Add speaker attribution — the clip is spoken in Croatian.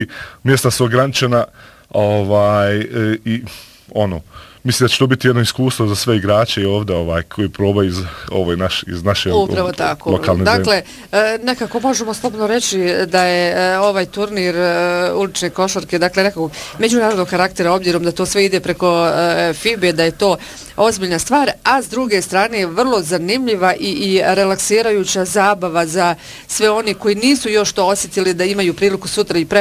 Speaker 1: mjesta su ograničena i mislim da će to biti jedno iskustvo za sve igrače i ovdje koji probaju iz naše
Speaker 2: upravo tako.
Speaker 1: Lokalne
Speaker 2: dakle, nekako možemo slobodno reći da je ovaj turnir ulične košarke, dakle nekakvog međunarodnog karaktera, obzirom da to sve ide preko FIBE, da je to ozbiljna stvar, a s druge strane vrlo zanimljiva i relaksirajuća zabava za sve oni koji nisu još to osjetili da imaju priliku sutra i